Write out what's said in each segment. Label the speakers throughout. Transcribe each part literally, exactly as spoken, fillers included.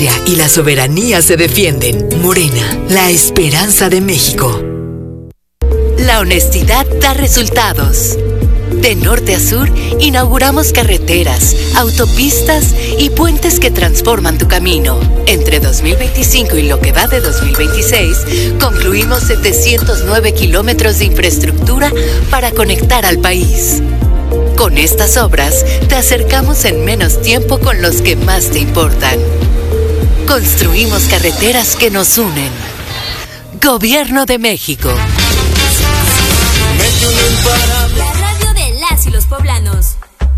Speaker 1: Y la soberanía se defienden. Morena, la esperanza de México.
Speaker 2: La honestidad da resultados. De norte a sur, inauguramos carreteras, autopistas y puentes que transforman tu camino. Entre dos mil veinticinco y lo que va de dos mil veintiséis, concluimos setecientos nueve kilómetros de infraestructura para conectar al país. Con estas obras, te acercamos en menos tiempo con los que más te importan. Construimos carreteras que nos unen. Gobierno de México.
Speaker 3: La radio de las y los poblanos.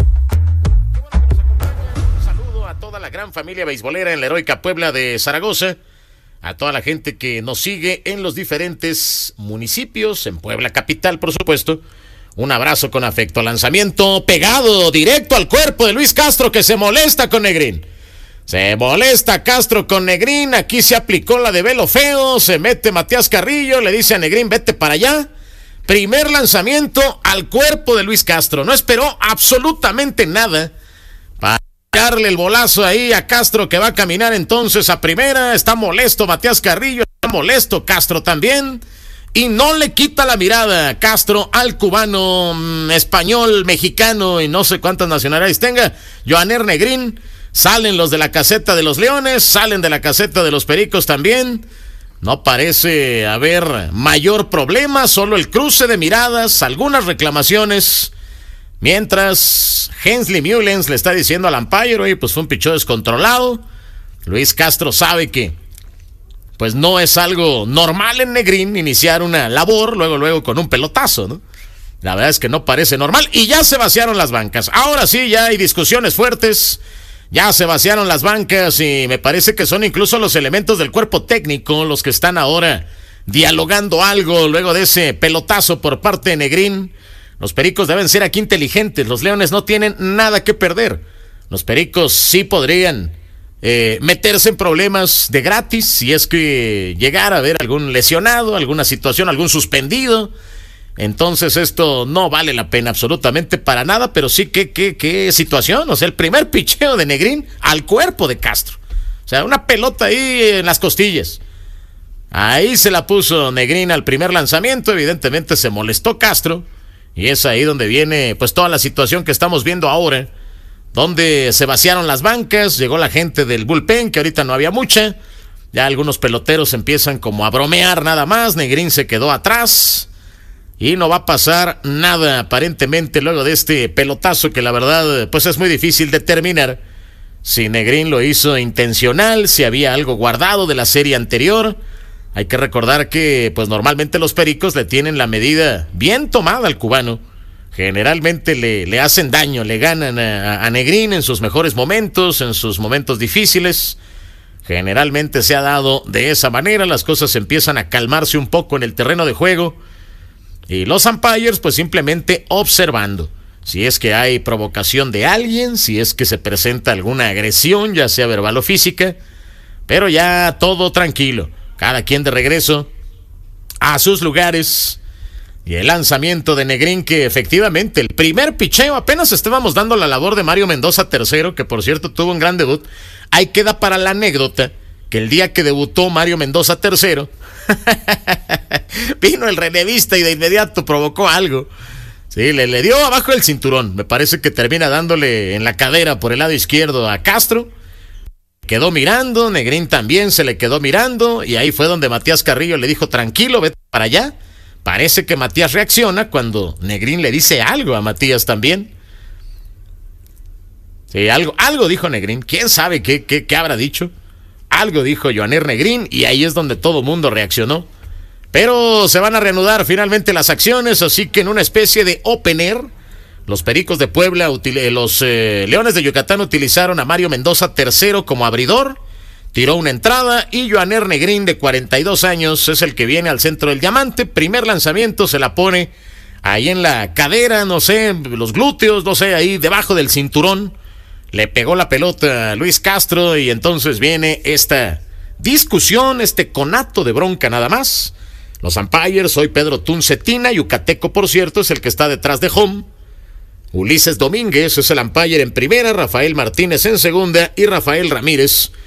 Speaker 4: Un saludo a toda la gran familia beisbolera en la heroica Puebla de Zaragoza, a toda la gente que nos sigue en los diferentes municipios, en Puebla capital, por supuesto. Un abrazo con afecto. Lanzamiento pegado directo al cuerpo de Luis Castro, que se molesta con Negrín. Se molesta Castro con Negrín. Aquí se aplicó la de velo feo. Se mete Matías Carrillo, le dice a Negrín, vete para allá. Primer lanzamiento al cuerpo de Luis Castro. No esperó absolutamente nada para darle el bolazo ahí a Castro, que va a caminar entonces a primera. Está molesto Matías Carrillo, está molesto Castro también. Y no le quita la mirada Castro al cubano, mmm, español, mexicano y no sé cuántas nacionalidades tenga, Joaner Negrín. Salen los de la caseta de los Leones, salen de la caseta de los Pericos también. No parece haber mayor problema, solo el cruce de miradas, algunas reclamaciones. Mientras Hensley Mullens le está diciendo al umpire, oye, pues fue un picheo descontrolado. Luis Castro sabe que pues no es algo normal en Negrín iniciar una labor luego luego con un pelotazo, ¿no? La verdad es que no parece normal y ya se vaciaron las bancas. Ahora sí, ya hay discusiones fuertes. Ya se vaciaron las bancas y me parece que son incluso los elementos del cuerpo técnico los que están ahora dialogando algo luego de ese pelotazo por parte de Negrín. Los Pericos deben ser aquí inteligentes. Los Leones no tienen nada que perder. Los Pericos sí podrían eh, meterse en problemas de gratis si es que llegara a haber algún lesionado, alguna situación, algún suspendido. Entonces esto no vale la pena absolutamente para nada, pero sí que qué, qué situación. O sea, el primer picheo de Negrín al cuerpo de Castro. O sea, una pelota ahí en las costillas. Ahí se la puso Negrín al primer lanzamiento. Evidentemente se molestó Castro. Y es ahí donde viene pues toda la situación que estamos viendo ahora. Donde se vaciaron las bancas, llegó la gente del bullpen, que ahorita no había mucha. Ya algunos peloteros empiezan como a bromear nada más. Negrín se quedó atrás. Y no va a pasar nada aparentemente luego de este pelotazo que la verdad pues es muy difícil determinar si Negrín lo hizo intencional, si había algo guardado de la serie anterior. Hay que recordar que pues normalmente los Pericos le tienen la medida bien tomada al cubano. Generalmente le, le hacen daño, le ganan a, a Negrín en sus mejores momentos, en sus momentos difíciles. Generalmente se ha dado de esa manera, las cosas empiezan a calmarse un poco en el terreno de juego. Y los umpires pues simplemente observando si es que hay provocación de alguien, si es que se presenta alguna agresión, ya sea verbal o física, pero ya todo tranquilo, cada quien de regreso a sus lugares. Y el lanzamiento de Negrín, que efectivamente el primer picheo, apenas estábamos dando la labor de Mario Mendoza tercero, que por cierto tuvo un gran debut. Ahí queda para la anécdota que el día que debutó Mario Mendoza tercero vino el relevista y de inmediato provocó algo. Sí, le, le dio abajo el cinturón. Me parece que termina dándole en la cadera por el lado izquierdo a Castro. Quedó mirando, Negrín también se le quedó mirando. Y ahí fue donde Matías Carrillo le dijo, tranquilo, vete para allá. Parece que Matías reacciona cuando Negrín le dice algo a Matías también. Sí, algo, algo dijo Negrín. ¿Quién sabe qué, qué, qué habrá dicho? Algo dijo Joaner Negrín y ahí es donde todo mundo reaccionó. Pero se van a reanudar finalmente las acciones, así que en una especie de opener, los Pericos de Puebla, los eh, Leones de Yucatán utilizaron a Mario Mendoza tercero como abridor, tiró una entrada y Joaner Negrín de cuarenta y dos años es el que viene al centro del diamante. Primer lanzamiento se la pone ahí en la cadera, no sé, los glúteos, no sé, ahí debajo del cinturón. Le pegó la pelota a Luis Castro y entonces viene esta discusión, este conato de bronca nada más. Los umpires, hoy Pedro Tuncetina, yucateco por cierto, es el que está detrás de home. Ulises Domínguez es el umpire en primera, Rafael Martínez en segunda y Rafael Ramírez